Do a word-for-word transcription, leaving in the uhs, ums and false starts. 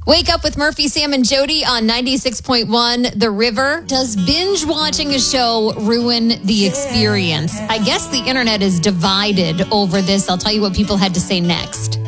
Wake up with Murphy, Sam, and Jody on ninety-six point one The River. Does binge watching a show ruin the experience? I guess the internet is divided over this. I'll tell you what people had to say next.